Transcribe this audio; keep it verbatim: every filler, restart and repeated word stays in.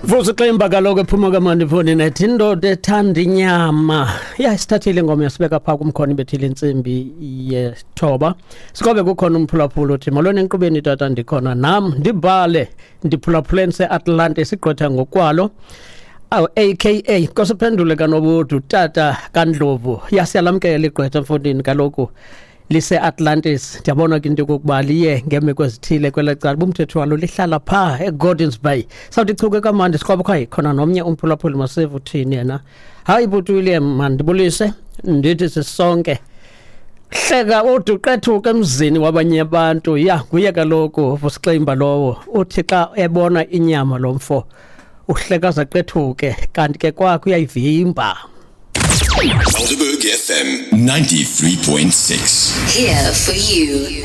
Vusa ximba kaloku ephuma kamandifoni nethi indoda ethanda inyama. Ya isithathile ingoma yasibeka pha kumkhona ibethile insimbi yethoba. Sikobe kukhona umphulaphula uthi molweni enkqubeni tata ndikhona nam ndibhale ndiphulaphuleni seAtlantis igqwetha ngokwalo. Aw aka kosiphendule kanobudu tata kaNdlovu yasiyalamkela igqwetha mfondini kaloku lise Atlantis ndiyabona ke into kokuba liye ngeme kwezithile kwelecala bomthetho walo lihlala pha eGordons Bay sawuthi chuke kamandi sikhoba khaya khona nomnye umphulaphuli masevu uthini yena hayi buti William mandibulise ndithi sisonke hleka uduqethuke emzini wabanye abantu ya kuye kaloku vusiqimba lowo uthi xa ebona inyama lomfo uhleka zaqethuke kanti ke kwakho uyayivimba. Elderberg F M ninety-three point six. Here for you.